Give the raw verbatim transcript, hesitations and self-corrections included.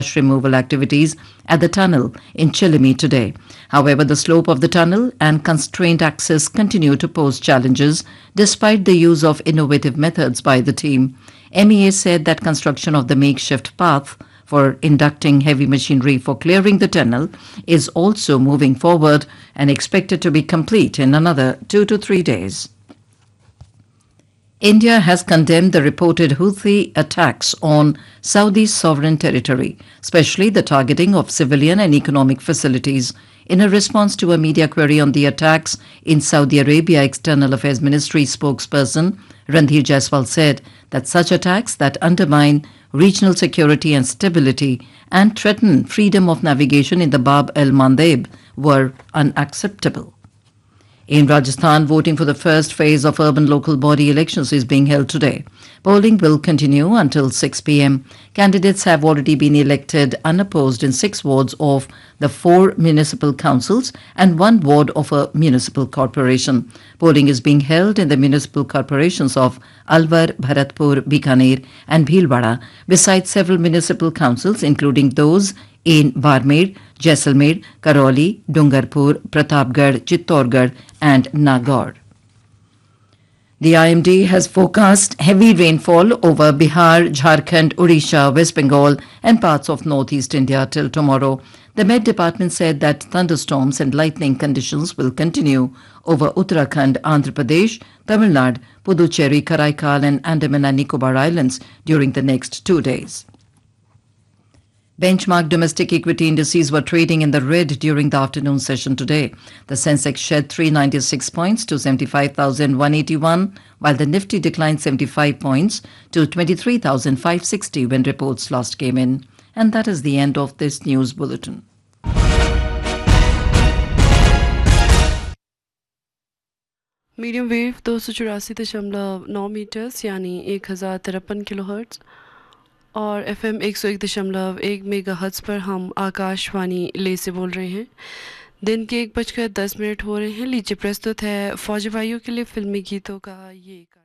removal activities at the tunnel in Chilimi today. However, the slope of the tunnel and constrained access continue to pose challenges despite the use of innovative methods by the team. M E A said that construction of the makeshift path for inducting heavy machinery for clearing the tunnel is also moving forward and expected to be complete in another two to three days. India has condemned the reported Houthi attacks on Saudi sovereign territory, especially the targeting of civilian and economic facilities. In a response to a media query on the attacks in Saudi Arabia, External Affairs Ministry spokesperson Randhir Jaiswal said that such attacks that undermine regional security and stability and threaten freedom of navigation in the Bab el-Mandeb were unacceptable. In Rajasthan, voting for the first phase of urban local body elections is being held today. Polling will continue until six p m. Candidates have already been elected unopposed in six wards of the four municipal councils and one ward of a municipal corporation. Polling is being held in the municipal corporations of Alwar, Bharatpur, Bikaner and Bhilwara, besides several municipal councils including those in Barmer, Jaisalmer, Karoli, Dungarpur, Pratapgarh, Chittorgarh and Nagaur. The I M D has forecast heavy rainfall over Bihar, Jharkhand, Odisha, West Bengal and parts of northeast India till tomorrow. The Met Department said that thunderstorms and lightning conditions will continue over Uttarakhand, Andhra Pradesh, Tamil Nadu, Puducherry, Karaikal and Andaman and Nicobar Islands during the next two days. Benchmark domestic equity indices were trading in the red during the afternoon session today. The Sensex shed three hundred ninety-six points to seventy-five thousand one hundred eighty-one, while the Nifty declined seventy-five points to twenty-three thousand five hundred sixty when reports last came in. And that is the end of this news bulletin. Medium wave दो सौ चौरासी दशमलव नौ metres यानी एक हज़ार तिरपन kilo hertz और F M एक सौ एक दशमलव एक मेगा हर्ट्ज़ पर हम आकाशवाणी ले से बोल रहे हैं। दिन के एक बजकर दस मिनट हो रहे हैं। लीजिए प्रस्तुत है फौजी भाइयों के लिए फिल्मी गीतों का ये